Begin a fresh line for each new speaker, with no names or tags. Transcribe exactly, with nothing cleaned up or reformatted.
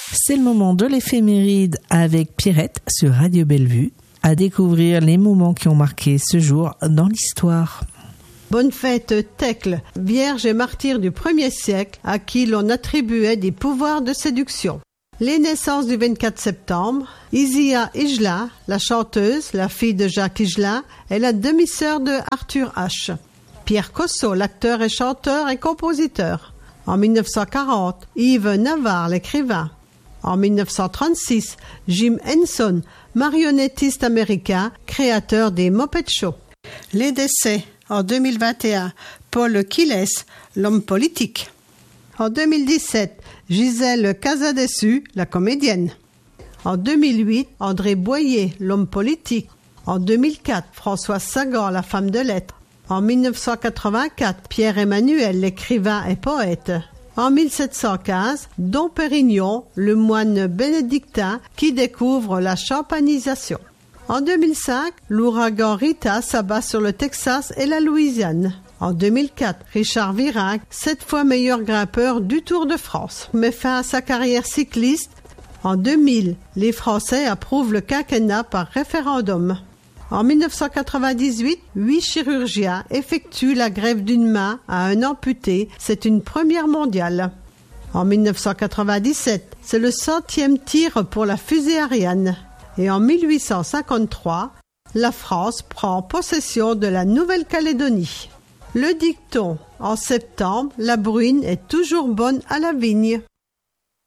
C'est le moment de l'éphéméride avec Pierrette sur Radio Bellevue, à découvrir les moments qui ont marqué ce jour dans l'histoire.
Bonne fête Thècle, vierge et martyr du premier siècle, à qui l'on attribuait des pouvoirs de séduction. Les naissances du vingt-quatre septembre, Isia Higelin, la chanteuse, la fille de Jacques Higelin, est la demi-sœur de Arthur H. Pierre Cossot, l'acteur et chanteur et compositeur. En mille neuf cent quarante, Yves Navarre, l'écrivain. En mille neuf cent trente-six, Jim Henson, marionnettiste américain, créateur des Muppet Show. Les décès. En deux mille vingt et un, Paul Quiles, l'homme politique. En deux mille dix-sept, Gisèle Casadessus, la comédienne. En deux mille huit, André Boyer, l'homme politique. En deux mille quatre, Françoise Sagan, la femme de lettres. En mille neuf cent quatre-vingt-quatre, Pierre Emmanuel, l'écrivain et poète. En mille sept cent quinze, Dom Pérignon, le moine bénédictin qui découvre la champanisation. En deux mille cinq, l'ouragan Rita s'abat sur le Texas et la Louisiane. En deux mille quatre, Richard Virenque, sept fois meilleur grimpeur du Tour de France, met fin à sa carrière cycliste. En deux mille, les Français approuvent le quinquennat par référendum. En mille neuf cent quatre-vingt-dix-huit, huit chirurgiens effectuent la greffe d'une main à un amputé. C'est une première mondiale. En mille neuf cent quatre-vingt-dix-sept, c'est le centième tir pour la fusée Ariane. Et en mille huit cent cinquante-trois, la France prend possession de la Nouvelle-Calédonie. Le dicton « En septembre, la bruine est toujours bonne à la vigne ».